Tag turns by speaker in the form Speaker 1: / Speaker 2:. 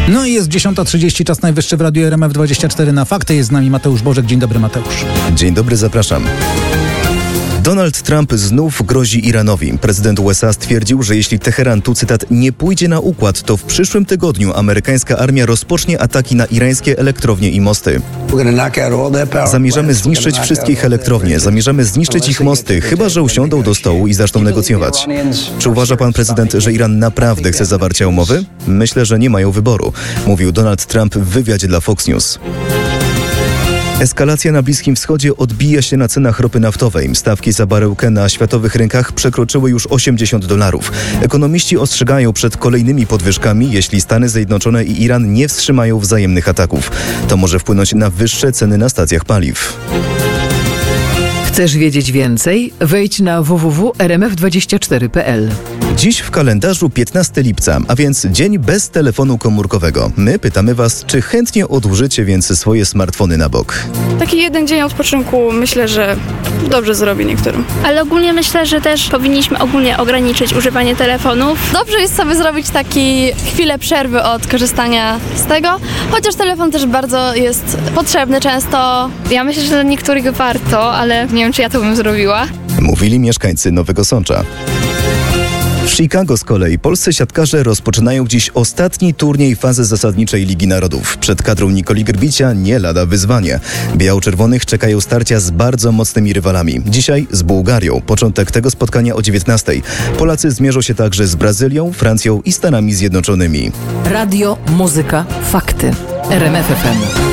Speaker 1: No i jest 10:30, czas najwyższy w Radiu RMF24 na fakty. Jest z nami Mateusz Bożek. Dzień dobry, Mateusz.
Speaker 2: Dzień dobry, zapraszam. Donald Trump znów grozi Iranowi. Prezydent USA stwierdził, że jeśli Teheran, tu cytat, nie pójdzie na układ, to w przyszłym tygodniu amerykańska armia rozpocznie ataki na irańskie elektrownie i mosty. Zamierzamy zniszczyć wszystkich elektrownie, zamierzamy zniszczyć ich mosty, chyba że usiądą do stołu i zaczną negocjować. Czy uważa pan prezydent, że Iran naprawdę chce zawarcia umowy? Myślę, że nie mają wyboru, mówił Donald Trump w wywiadzie dla Fox News. Eskalacja na Bliskim Wschodzie odbija się na cenach ropy naftowej. Stawki za baryłkę na światowych rynkach przekroczyły już $80. Ekonomiści ostrzegają przed kolejnymi podwyżkami, jeśli Stany Zjednoczone i Iran nie wstrzymają wzajemnych ataków. To może wpłynąć na wyższe ceny na stacjach paliw.
Speaker 3: Chcesz wiedzieć więcej? Wejdź na www.rmf24.pl.
Speaker 2: Dziś w kalendarzu 15 lipca, a więc dzień bez telefonu komórkowego. My pytamy was, czy chętnie odłożycie więc swoje smartfony na bok?
Speaker 4: Taki jeden dzień odpoczynku myślę, że dobrze zrobi niektórym.
Speaker 5: Ale ogólnie myślę, że też powinniśmy ogólnie ograniczyć używanie telefonów.
Speaker 6: Dobrze jest sobie zrobić taki chwilę przerwy od korzystania z tego, chociaż telefon też bardzo jest potrzebny często.
Speaker 5: Ja myślę, że dla niektórych warto, ale nie wiem, czy ja to bym zrobiła.
Speaker 2: Mówili mieszkańcy Nowego Sącza. W Chicago z kolei polscy siatkarze rozpoczynają dziś ostatni turniej fazy zasadniczej Ligi Narodów. Przed kadrą Nikoli Grbicia nie lada wyzwanie. Biało-czerwonych czekają starcia z bardzo mocnymi rywalami. Dzisiaj z Bułgarią. Początek tego spotkania o 19:00. Polacy zmierzą się także z Brazylią, Francją i Stanami Zjednoczonymi.
Speaker 3: Radio, muzyka, fakty. RMF FM.